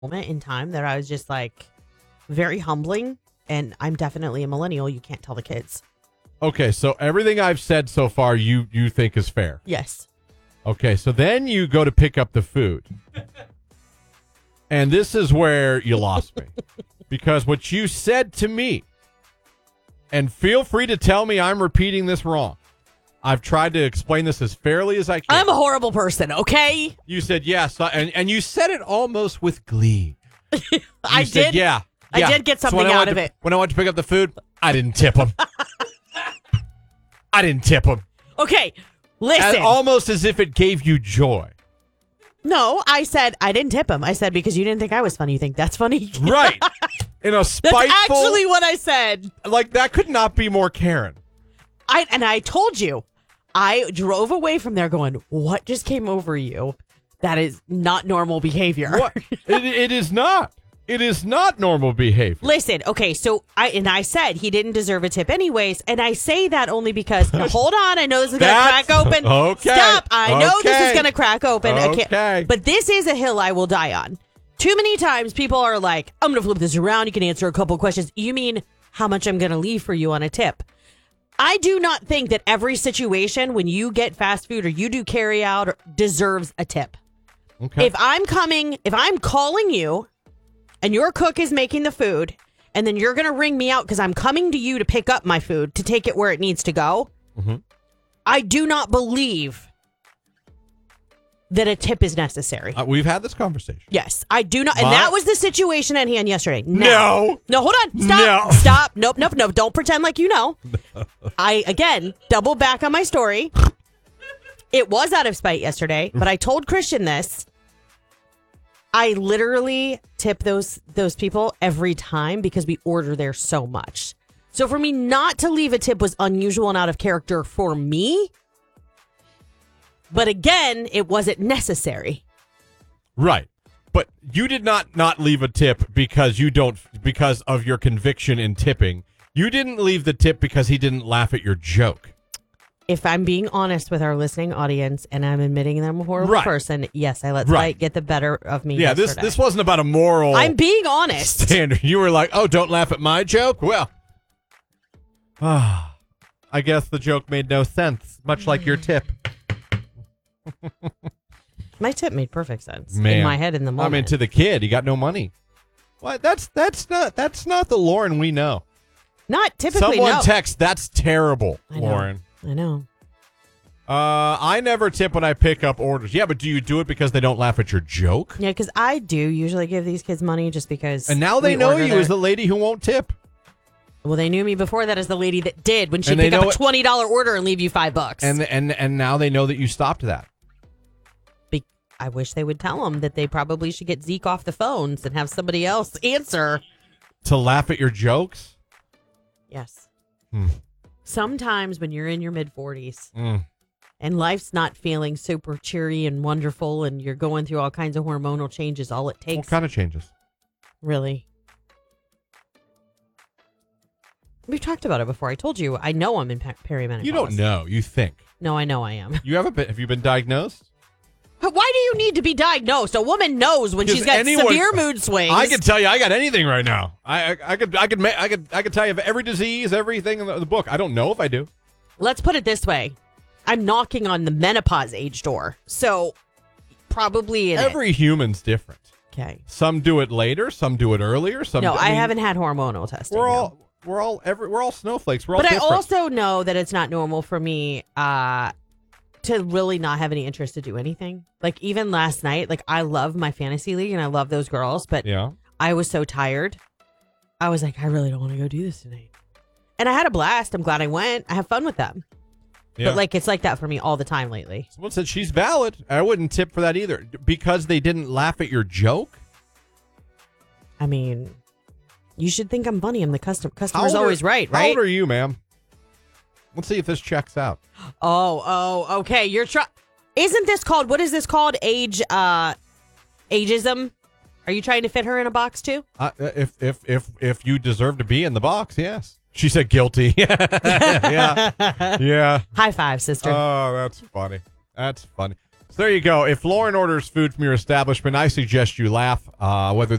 moment in time that I was just like very humbling. And I'm definitely a millennial. You can't tell the kids. Okay, so everything I've said so far, you think is fair. Yes. Okay, so then you go to pick up the food. And this is where you lost me. Because what you said to me, and feel free to tell me I'm repeating this wrong. I've tried to explain this as fairly as I can. I'm a horrible person, okay? You said yes, and you said it almost with glee. I said, did. Yeah. I did get something out of it. When I went to pick up the food, I didn't tip him. I didn't tip him. Okay, listen. And almost as if it gave you joy. No, I said I didn't tip him. I said because you didn't think I was funny. You think that's funny? Right. In a spiteful... That's actually what I said. Like, that could not be more Karen. I told you. I drove away from there going, what just came over you? That is not normal behavior. What? It is not. It is not normal behavior. Listen, okay, so I said he didn't deserve a tip anyways, and I say that only because, now hold on, I know this is going to crack open. Okay. Stop, I know this is going to crack open. Okay. But this is a hill I will die on. Too many times people are like, I'm going to flip this around, you can answer a couple questions. You mean how much I'm going to leave for you on a tip? I do not think that every situation when you get fast food or you do carry out deserves a tip. Okay. If I'm calling you and your cook is making the food and then you're going to ring me out because I'm coming to you to pick up my food to take it where it needs to go, I do not believe that a tip is necessary. We've had this conversation. Yes, I do not. And that was the situation at hand yesterday. No, hold on. Stop. No. Stop. Nope. Don't pretend like you know. No. I, again, double back on my story. It was out of spite yesterday, but I told Christian this. I literally tip those people every time because we order there so much. So for me not to leave a tip was unusual and out of character for me. But again, it wasn't necessary. Right. But you did not leave a tip because of your conviction in tipping. You didn't leave the tip because he didn't laugh at your joke. If I'm being honest with our listening audience and I'm admitting that I'm a horrible person, yes, I let spite get the better of me. Yeah, this wasn't about a moral. I'm being honest. Standard. You were like, oh, don't laugh at my joke? Well, I guess the joke made no sense, much like your tip. My tip made perfect sense Man. in my head in the moment. I mean, to the kid, he got no money. What? That's not the Lauren we know. Not typically. Someone text, that's terrible, Lauren. I know. I never tip when I pick up orders. Yeah, but do you do it because they don't laugh at your joke? Yeah, because I do usually give these kids money just because. And now they know you as the lady who won't tip. Well, they knew me before that as the lady that did when she picked up a $20 order and leave you $5. And now they know that you stopped that. I wish they would tell them that they probably should get Zeke off the phones and have somebody else answer. To laugh at your jokes? Yes. Sometimes when you're in your mid-40s and life's not feeling super cheery and wonderful and you're going through all kinds of hormonal changes, all it takes... What kind of changes? Really? We've talked about it before. I told you, I know I'm in perimenopause. You don't know. You think. No, I know I am. Have you been diagnosed? Why do you need to be diagnosed? A woman knows when she's got severe mood swings. I can tell you, I got anything right now. I could tell you every disease, everything in the book. I don't know if I do. Let's put it this way: I'm knocking on the menopause age door, so probably every human's different. Okay. Some do it later, some do it earlier. I haven't had hormonal testing. We're all snowflakes. We're all different. I also know that it's not normal for me to really not have any interest to do anything. Like even last night, like I love my fantasy league and I love those girls, but I was so tired. I was like, I really don't want to go do this tonight. And I had a blast. I'm glad I went. I have fun with them. Yeah. But like it's like that for me all the time lately. Someone said she's valid. I wouldn't tip for that either. Because they didn't laugh at your joke? I mean, you should think I'm funny. I'm the customer's always right? How old are you, ma'am? Let's see if this checks out. Oh, okay. Isn't this called, what is this called? Ageism? Are you trying to fit her in a box too? If you deserve to be in the box, yes. She said guilty. Yeah. High five, sister. Oh, that's funny. So there you go. If Lauren orders food from your establishment, I suggest you laugh, whether